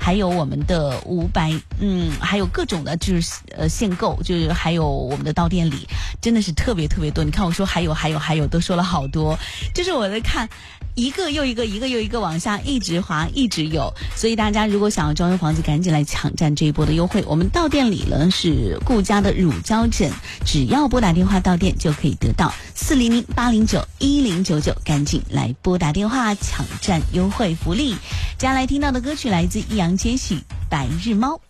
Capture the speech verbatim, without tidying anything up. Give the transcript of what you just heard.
还有我们的五百，嗯，还有各种的，就是呃限购，就是还有我们的到店礼，真的是特别特别多。你看我说还有还有还有，都说了好多，就是我在看。一个又一个，一个又一个往下一直滑，一直有，所以大家如果想要装修房子，赶紧来抢占这一波的优惠。我们到店里呢是顾家的乳胶枕，只要拨打电话到店就可以得到四零零八零九一零九九，赶紧来拨打电话抢占优惠福利。接下来听到的歌曲来自易烊千玺《白日猫》。